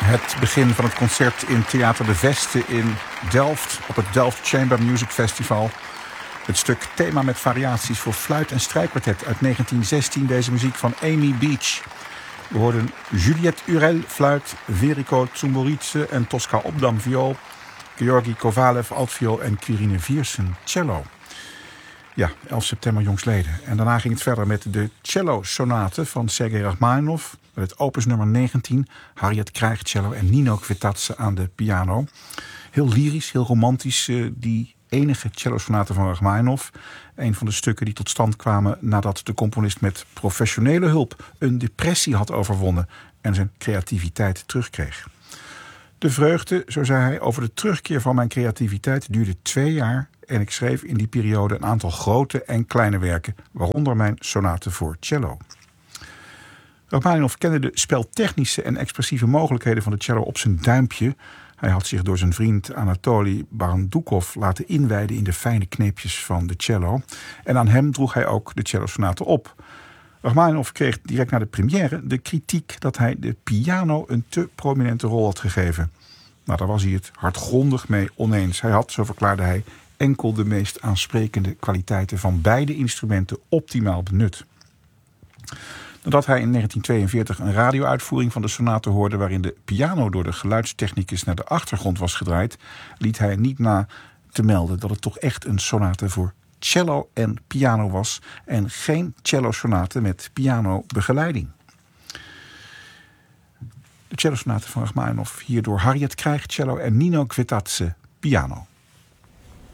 Het begin van het concert in Theater de Veste in Delft op het Delft Chamber Music Festival. Het stuk Thema met variaties voor fluit- en strijkkwartet uit 1916. Deze muziek van Amy Beach. We hoorden Juliette Urel fluit, Veriko Tsumboritse en Tosca Obdam viool, Georgi Kovalev altviool en Quirine Viersen cello. Ja, 11 september jongstleden. En daarna ging het verder met de cello-sonate van Sergei Rachmaninov. Met het opus nummer 19, Harriet Krijg cello en Nino Kvetatse aan de piano. Heel lyrisch, heel romantisch, die enige cello-sonate van Rachmaninov. Een van de stukken die tot stand kwamen nadat de componist met professionele hulp een depressie had overwonnen en zijn creativiteit terugkreeg. De vreugde, zo zei hij, over de terugkeer van mijn creativiteit duurde 2 jaar... en ik schreef in die periode een aantal grote en kleine werken, waaronder mijn sonate voor cello. Rachmaninov kende de speltechnische en expressieve mogelijkheden van de cello op zijn duimpje. Hij had zich door zijn vriend Anatoly Barandukov laten inwijden in de fijne kneepjes van de cello. En aan hem droeg hij ook de cellosonate op. Rachmaninov kreeg direct na de première de kritiek dat hij de piano een te prominente rol had gegeven. Nou, daar was hij het hardgrondig mee oneens. Hij had, zo verklaarde hij, enkel de meest aansprekende kwaliteiten van beide instrumenten optimaal benut. Nadat hij in 1942 een radio-uitvoering van de sonate hoorde waarin de piano door de geluidstechnicus naar de achtergrond was gedraaid, liet hij niet na te melden dat het toch echt een sonate voor cello en piano was en geen cello-sonate met piano-begeleiding. De cellosonate van Rachmaninov hier door Harriet Krijg cello en Nino Kvetatse piano.